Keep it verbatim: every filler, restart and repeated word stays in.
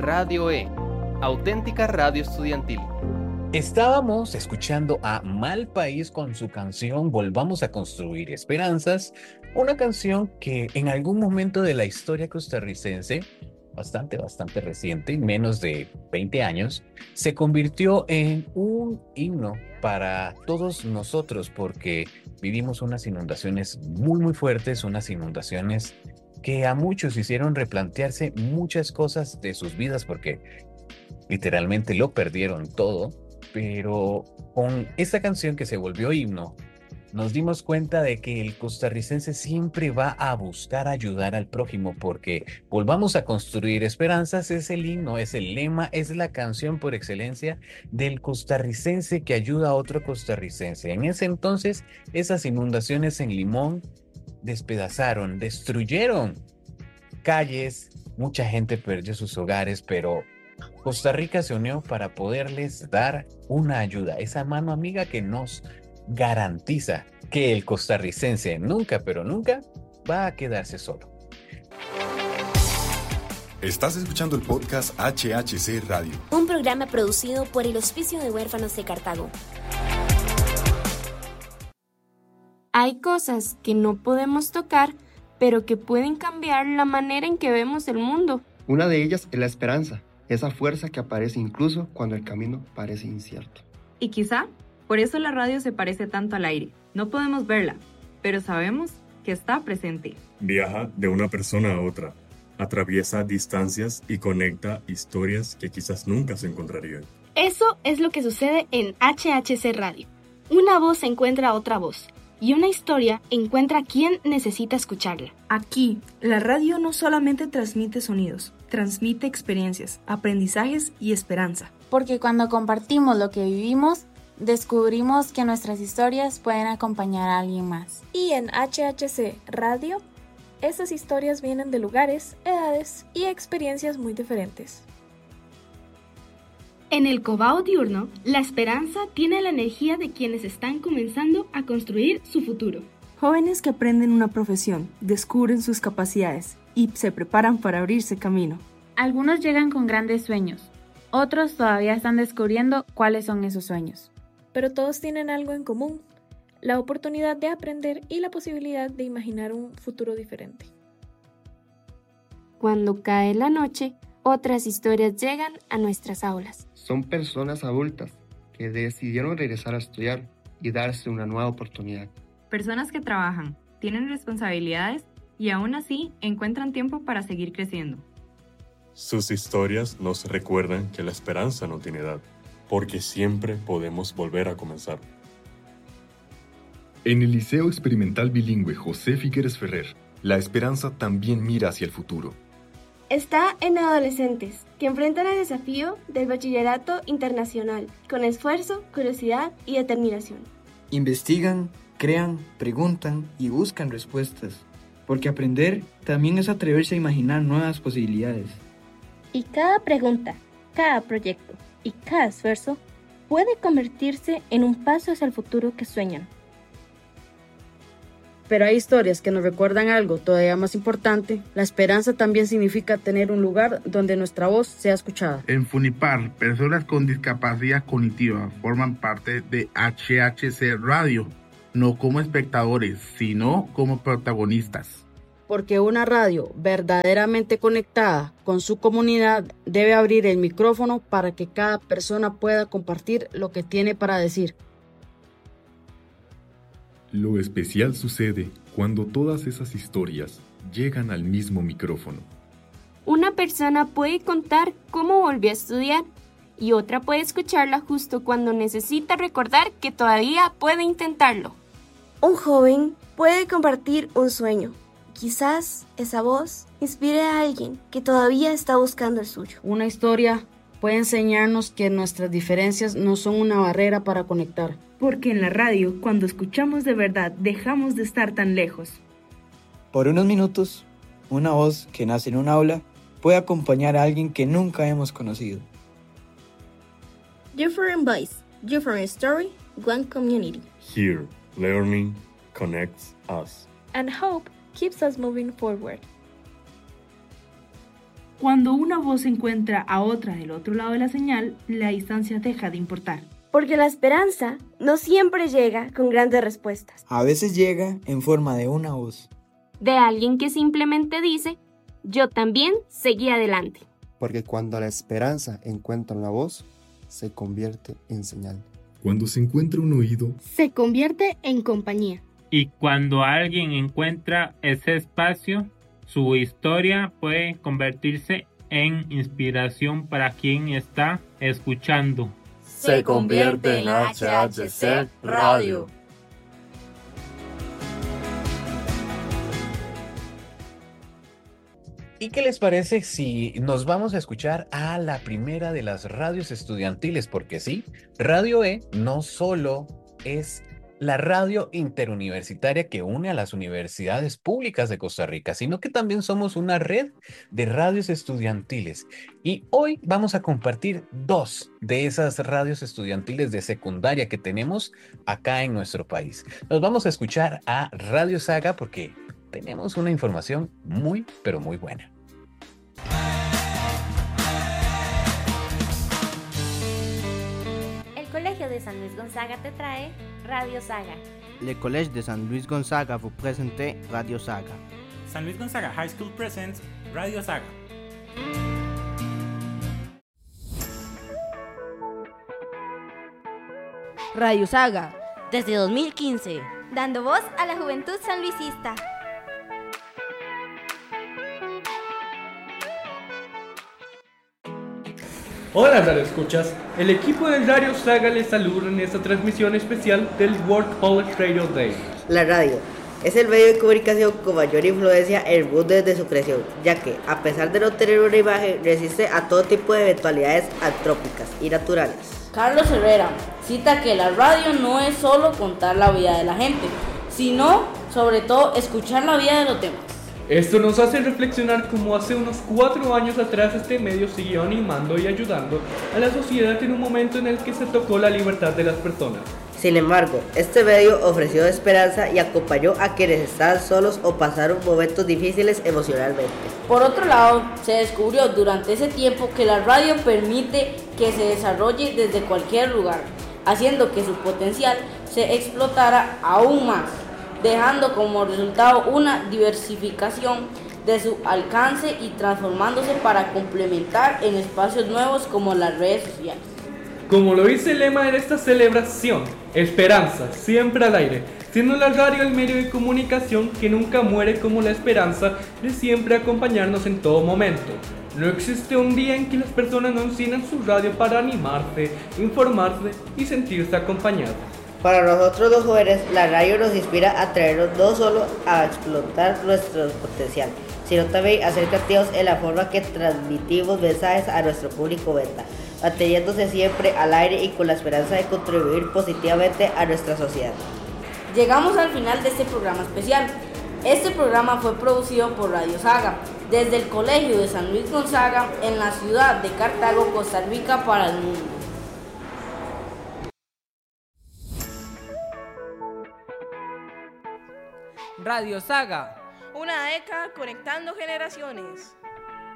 Radio E, auténtica radio estudiantil. Estábamos escuchando a Mal País con su canción Volvamos a Construir Esperanzas, una canción que en algún momento de la historia costarricense, bastante, bastante reciente, menos de veinte años, se convirtió en un himno para todos nosotros porque vivimos unas inundaciones muy, muy fuertes, unas inundaciones que a muchos hicieron replantearse muchas cosas de sus vidas porque literalmente lo perdieron todo. Pero con esta canción que se volvió himno, nos dimos cuenta de que el costarricense siempre va a buscar ayudar al prójimo porque Volvamos a Construir Esperanzas es el himno, es el lema, es la canción por excelencia del costarricense que ayuda a otro costarricense. En ese entonces, esas inundaciones en Limón despedazaron, destruyeron calles, mucha gente perdió sus hogares, pero Costa Rica se unió para poderles dar una ayuda, esa mano amiga que nos garantiza que el costarricense nunca, pero nunca va a quedarse solo. Estás escuchando el podcast H H C Radio, un programa producido por el Hospicio de Huérfanos de Cartago. Hay cosas que no podemos tocar, pero que pueden cambiar la manera en que vemos el mundo. Una de ellas es la esperanza. Esa fuerza que aparece incluso cuando el camino parece incierto. Y quizá, por eso la radio se parece tanto al aire. No podemos verla, pero sabemos que está presente. Viaja de una persona a otra, atraviesa distancias y conecta historias que quizás nunca se encontrarían. Eso es lo que sucede en H H C Radio. Una voz encuentra a otra voz, y una historia encuentra a quien necesita escucharla. Aquí, la radio no solamente transmite sonidos, transmite experiencias, aprendizajes y esperanza. Porque cuando compartimos lo que vivimos, descubrimos que nuestras historias pueden acompañar a alguien más. Y en H H C Radio, esas historias vienen de lugares, edades y experiencias muy diferentes. En el Cobao Diurno, la esperanza tiene la energía de quienes están comenzando a construir su futuro. Jóvenes que aprenden una profesión, descubren sus capacidades y se preparan para abrirse camino. Algunos llegan con grandes sueños, otros todavía están descubriendo cuáles son esos sueños. Pero todos tienen algo en común, la oportunidad de aprender y la posibilidad de imaginar un futuro diferente. Cuando cae la noche, otras historias llegan a nuestras aulas. Son personas adultas que decidieron regresar a estudiar y darse una nueva oportunidad. Personas que trabajan, tienen responsabilidades y aún así encuentran tiempo para seguir creciendo. Sus historias nos recuerdan que la esperanza no tiene edad, porque siempre podemos volver a comenzar. En el Liceo Experimental Bilingüe José Figueres Ferrer, la esperanza también mira hacia el futuro. Está en adolescentes que enfrentan el desafío del bachillerato internacional con esfuerzo, curiosidad y determinación. Investigan, crean, preguntan y buscan respuestas, porque aprender también es atreverse a imaginar nuevas posibilidades. Y cada pregunta, cada proyecto y cada esfuerzo puede convertirse en un paso hacia el futuro que sueñan. Pero hay historias que nos recuerdan algo todavía más importante. La esperanza también significa tener un lugar donde nuestra voz sea escuchada. En Funipar, personas con discapacidad cognitiva forman parte de H H C Radio, no como espectadores, sino como protagonistas. Porque una radio verdaderamente conectada con su comunidad debe abrir el micrófono para que cada persona pueda compartir lo que tiene para decir. Lo especial sucede cuando todas esas historias llegan al mismo micrófono. Una persona puede contar cómo volvió a estudiar y otra puede escucharla justo cuando necesita recordar que todavía puede intentarlo. Un joven puede compartir un sueño. Quizás esa voz inspire a alguien que todavía está buscando el suyo. Una historia puede enseñarnos que nuestras diferencias no son una barrera para conectar. Porque en la radio, cuando escuchamos de verdad, dejamos de estar tan lejos. Por unos minutos, una voz que nace en un aula puede acompañar a alguien que nunca hemos conocido. Different voice, different story, one community. Here, learning connects us. And hope keeps us moving forward. Cuando una voz encuentra a otra del otro lado de la señal, la distancia deja de importar. Porque la esperanza no siempre llega con grandes respuestas. A veces llega en forma de una voz. De alguien que simplemente dice, yo también seguí adelante. Porque cuando la esperanza encuentra una voz, se convierte en señal. Cuando se encuentra un oído, se convierte en compañía. Y cuando alguien encuentra ese espacio, su historia puede convertirse en inspiración para quien está escuchando. Se convierte en H H C Radio. ¿Y qué les parece si nos vamos a escuchar a la primera de las radios estudiantiles? Porque sí, Radio E no solo es la radio interuniversitaria que une a las universidades públicas de Costa Rica, sino que también somos una red de radios estudiantiles. Y hoy vamos a compartir dos de esas radios estudiantiles de secundaria que tenemos acá en nuestro país. Nos vamos a escuchar a Radio Saga porque tenemos una información muy, pero muy buena. El Colegio de San Luis Gonzaga te trae Radio Saga. Le Collège de San Luis Gonzaga vous présente Radio Saga. San Luis Gonzaga High School presents Radio Saga. Radio Saga, desde dos mil quince, dando voz a la juventud sanluisista. Hola Radio Escuchas, el equipo de Radio Saga les saluda en esta transmisión especial del World College Radio Day. La radio es el medio de comunicación con mayor influencia en el mundo desde su creación, ya que, a pesar de no tener una imagen, resiste a todo tipo de eventualidades antrópicas y naturales. Carlos Herrera cita que la radio no es solo contar la vida de la gente, sino, sobre todo, escuchar la vida de los demás. Esto nos hace reflexionar cómo hace unos cuatro años atrás este medio siguió animando y ayudando a la sociedad en un momento en el que se tocó la libertad de las personas. Sin embargo, este medio ofreció esperanza y acompañó a quienes estaban solos o pasaron momentos difíciles emocionalmente. Por otro lado, se descubrió durante ese tiempo que la radio permite que se desarrolle desde cualquier lugar, haciendo que su potencial se explotara aún más, dejando como resultado una diversificación de su alcance y transformándose para complementar en espacios nuevos como las redes sociales. Como lo dice el lema de esta celebración, esperanza, siempre al aire, siendo la radio el medio de comunicación que nunca muere como la esperanza de siempre acompañarnos en todo momento. No existe un día en que las personas no enciendan su radio para animarse, informarse y sentirse acompañadas. Para nosotros los jóvenes, la radio nos inspira a traernos no solo a explotar nuestro potencial, sino también a ser creativos en la forma que transmitimos mensajes a nuestro público beta, manteniéndose siempre al aire y con la esperanza de contribuir positivamente a nuestra sociedad. Llegamos al final de este programa especial. Este programa fue producido por Radio Saga, desde el Colegio de San Luis Gonzaga, en la ciudad de Cartago, Costa Rica, para el mundo. Radio Saga, una década conectando generaciones.